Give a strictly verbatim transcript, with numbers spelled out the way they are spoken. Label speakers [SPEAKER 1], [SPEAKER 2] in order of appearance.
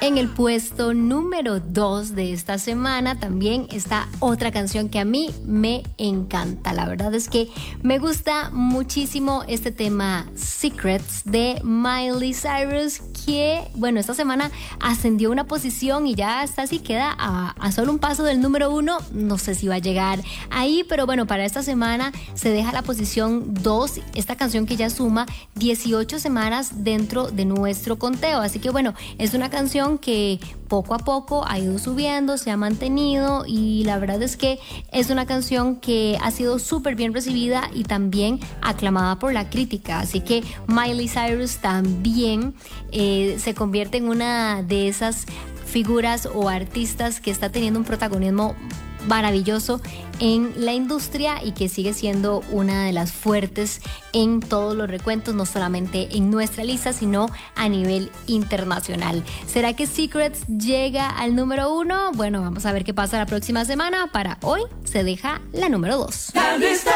[SPEAKER 1] En el puesto número dos de esta semana también está otra canción que a mí me encanta. La verdad es que me gusta muchísimo este tema Secrets de Miley Cyrus, que bueno, esta semana ascendió una posición y ya está así, queda a, a solo un paso del número uno. No sé si va a llegar ahí, pero bueno, para esta semana se deja la posición dos, esta canción que ya suma dieciocho semanas dentro de nuestro conteo. Así que bueno, es una canción que poco a poco ha ido subiendo, se ha mantenido, y la verdad es que es una canción que ha sido súper bien recibida y también aclamada por la crítica. Así que Miley Cyrus también eh, se convierte en una de esas figuras o artistas que está teniendo un protagonismo maravilloso en la industria y que sigue siendo una de las fuertes en todos los recuentos, no solamente en nuestra lista, sino a nivel internacional. ¿Será que Secrets llega al número uno? Bueno, vamos a ver qué pasa la próxima semana. Para hoy se deja la número dos.
[SPEAKER 2] La lista